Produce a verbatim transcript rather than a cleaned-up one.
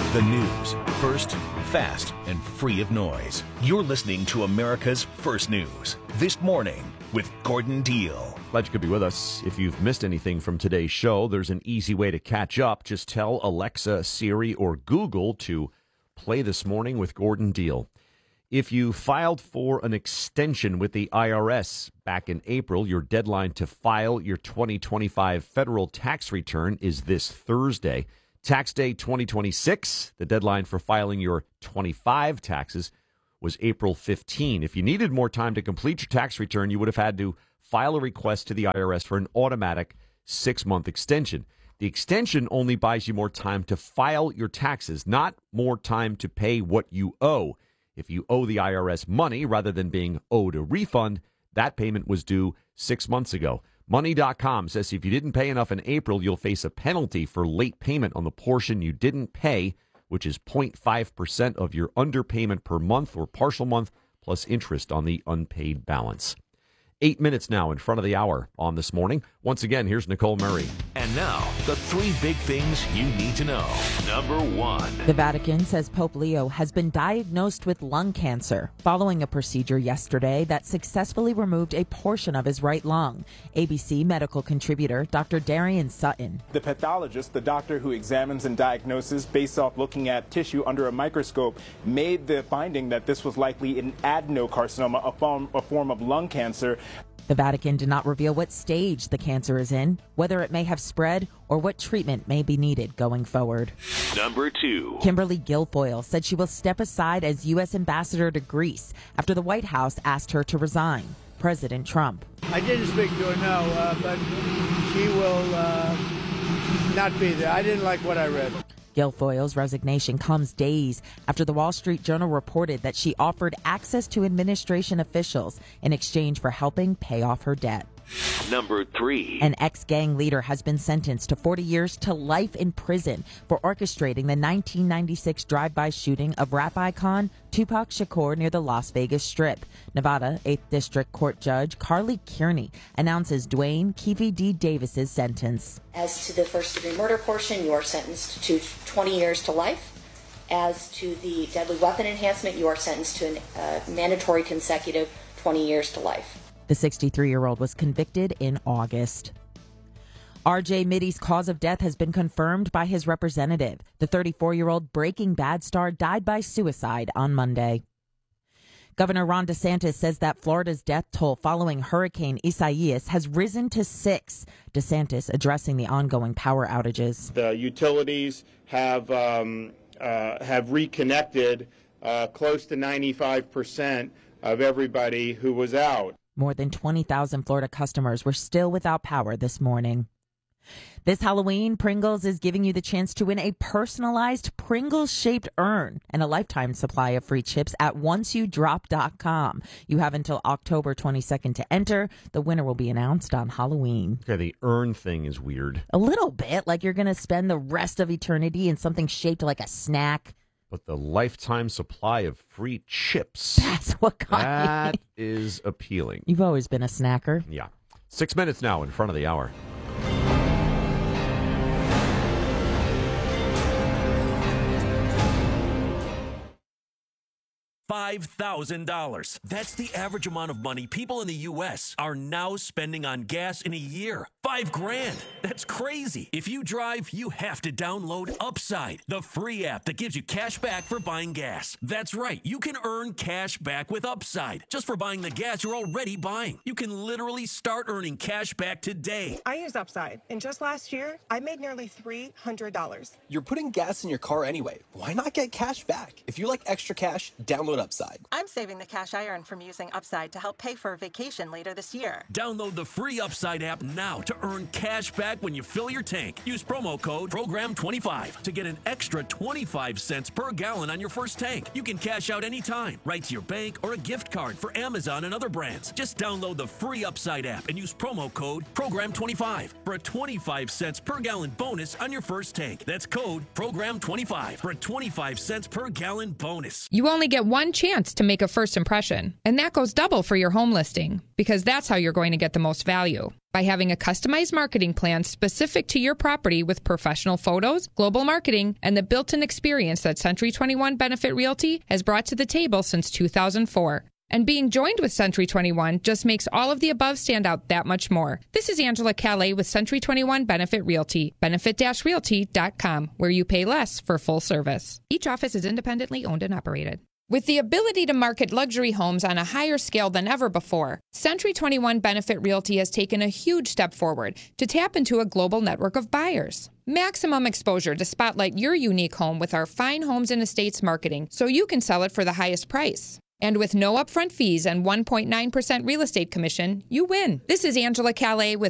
The news, first, fast, and free of noise. You're listening to America's First News. This morning with Gordon Deal. Glad you could be with us. If you've missed anything from today's show, there's an easy way to catch up. Just tell Alexa, Siri, or Google to play This Morning with Gordon Deal. If you filed for an extension with the I R S back in April, your deadline to file your twenty twenty-five federal tax return is this Thursday. Tax day twenty twenty-six, the deadline for filing your twenty-five taxes was April fifteenth. If you needed more time to complete your tax return, you would have had to file a request to the I R S for an automatic six-month extension. The extension only buys you more time to file your taxes, not more time to pay what you owe. If you owe the I R S money rather than being owed a refund, that payment was due six months ago. Money dot com says if you didn't pay enough in April, you'll face a penalty for late payment on the portion you didn't pay, which is zero point five percent of your underpayment per month or partial month, plus interest on the unpaid balance. Eight minutes now in front of the hour on This Morning. Once again, here's Nicole Murray. And now, the three big things you need to know. Number one. The Vatican says Pope Leo has been diagnosed with lung cancer following a procedure yesterday that successfully removed a portion of his right lung. A B C medical contributor Doctor Darian Sutton. The pathologist, the doctor who examines and diagnoses based off looking at tissue under a microscope, made the finding that this was likely an adenocarcinoma, a form, a form of lung cancer. The Vatican did not reveal what stage the cancer is in, whether it may have spread, or what treatment may be needed going forward. Number two. Kimberly Guilfoyle said she will step aside as U S ambassador to Greece after the White House asked her to resign. President Trump. I didn't speak to her, no, uh, but she will uh, not be there. I didn't like what I read. Guilfoyle's resignation comes days after the Wall Street Journal reported that she offered access to administration officials in exchange for helping pay off her debt. Number three. An ex-gang leader has been sentenced to forty years to life in prison for orchestrating the nineteen ninety-six drive-by shooting of rap icon Tupac Shakur near the Las Vegas Strip. Nevada eighth District Court Judge Carly Kearney announces Dwayne Keefe D. Davis's sentence. As to the first-degree murder portion, you are sentenced to twenty years to life. As to the deadly weapon enhancement, you are sentenced to a uh, mandatory consecutive twenty years to life. The sixty-three-year-old was convicted in August. R J Mitty's cause of death has been confirmed by his representative. The thirty-four-year-old Breaking Bad star died by suicide on Monday. Governor Ron DeSantis says that Florida's death toll following Hurricane Isaias has risen to six. DeSantis addressing the ongoing power outages. The utilities have um, uh, have reconnected uh, close to ninety-five percent of everybody who was out. More than twenty thousand Florida customers were still without power this morning. This Halloween, Pringles is giving you the chance to win a personalized Pringles-shaped urn and a lifetime supply of free chips at once you drop dot com. You have until October twenty-second to enter. The winner will be announced on Halloween. Okay, the urn thing is weird. A little bit, like you're going to spend the rest of eternity in something shaped like a snack. But the lifetime supply of free chips. That's what got That me. is appealing. You've always been a snacker. Yeah. Six minutes now in front of the hour. five thousand dollars. That's the average amount of money people in the U S are now spending on gas in a year. Five grand. That's crazy. If you drive, you have to download Upside, the free app that gives you cash back for buying gas. That's right. You can earn cash back with Upside just for buying the gas you're already buying. You can literally start earning cash back today. I use Upside, and just last year, I made nearly three hundred dollars. You're putting gas in your car anyway. Why not get cash back? If you like extra cash, download Upside. I'm saving the cash I earn from using Upside to help pay for a vacation later this year. Download the free Upside app now to earn cash back when you fill your tank. Use promo code program twenty-five to get an extra twenty-five cents per gallon on your first tank. You can cash out anytime, right to your bank or a gift card for Amazon and other brands. Just download the free Upside app and use promo code program twenty-five for a twenty-five cents per gallon bonus on your first tank. That's code program twenty-five for a twenty-five cents per gallon bonus. You only get one chance to make a first impression, and that goes double for your home listing, because that's how you're going to get the most value. by having a customized marketing plan specific to your property with professional photos, global marketing, and the built-in experience that Century twenty-one Benefit Realty has brought to the table since two thousand four. And being joined with Century twenty-one just makes all of the above stand out that much more. This is Angela Calais with Century twenty-one Benefit Realty, benefit dash realty dot com, where you pay less for full service. Each office is independently owned and operated. With the ability to market luxury homes on a higher scale than ever before, Century twenty-one Benefit Realty has taken a huge step forward to tap into a global network of buyers. Maximum exposure to spotlight your unique home with our fine homes and estates marketing so you can sell it for the highest price. And with no upfront fees and one point nine percent real estate commission, you win. This is Angela Calais with